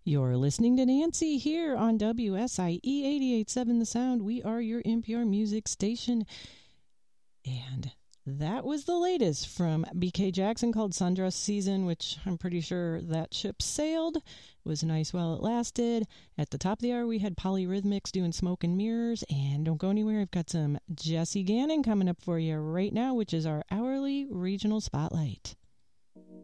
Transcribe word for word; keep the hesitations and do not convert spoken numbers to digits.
You're listening to Nancy here on W S I E eighty-eight point seven The Sound. We are your N P R music station. And that was the latest from B K Jackson called Sundress Season, which I'm pretty sure that ship sailed. It was nice while it lasted. At the top of the hour, we had Polyrhythmics doing Smoke and Mirrors. And don't go anywhere. I've got some Jesse Gannon coming up for you right now, which is our hourly regional spotlight.